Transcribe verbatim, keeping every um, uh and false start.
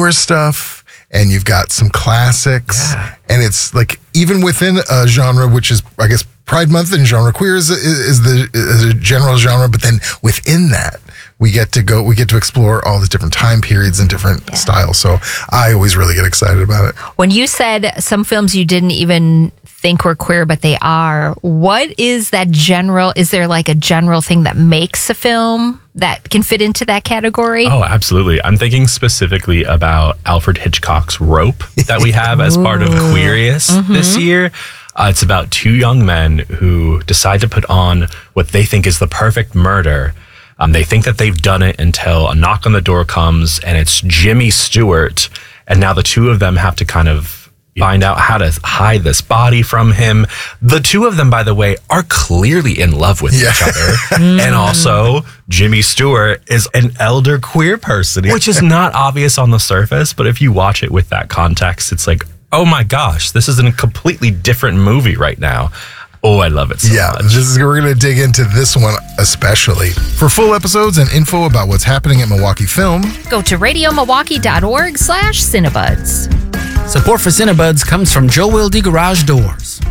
newer stuff, and you've got some classics. Yeah. And it's like, even within a genre, which is, I guess, Pride Month and genre queer is, is, is the is a general genre, but then within that, we get to go, we get to explore all the different time periods and different yeah. styles. So I always really get excited about it. When you said some films you didn't even think were queer, but they are, what is that general, is there like a general thing that makes a film that can fit into that category? Oh, absolutely. I'm thinking specifically about Alfred Hitchcock's Rope that we have as part of Queerius mm-hmm. this year. Uh, it's about two young men who decide to put on what they think is the perfect murder. Um, they think that they've done it until a knock on the door comes, and it's Jimmy Stewart. And now the two of them have to kind of find out how to hide this body from him. The two of them, by the way, are clearly in love with yeah. each other. And also, Jimmy Stewart is an elder queer person, which is not obvious on the surface. But if you watch it with that context, it's like, oh my gosh, this is a completely different movie right now. Oh, I love it so yeah, much. This is, we're going to dig into this one especially. For full episodes and info about what's happening at Milwaukee Film, go to radiomilwaukee.org slash Cinebuds. Support for Cinebuds comes from Joe Wilde Garage Doors.